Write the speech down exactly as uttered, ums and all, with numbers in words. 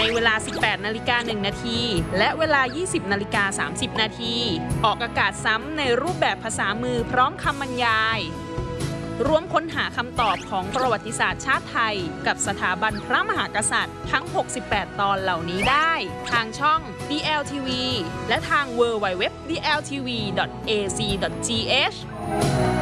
เวลา สิบแปดนาฬิกาหนึ่งนาทีและเวลา ยี่สิบนาฬิกาสามสิบนาทีออกอากาศซ้ำในรูปแบบภาษามือพร้อมคำบรรยายร่วมค้นหาคำตอบของประวัติศาสตร์ชาติไทยกับสถาบันพระมหากษัตริย์ทั้ง หกสิบแปด ตอนเหล่านี้ได้ทางช่อง ดี แอล ที วี และทาง ดับเบิลยู ดับเบิลยู ดับเบิลยู ดอท ดี แอล ที วี ดอท เอ ซี ดอท จี เอช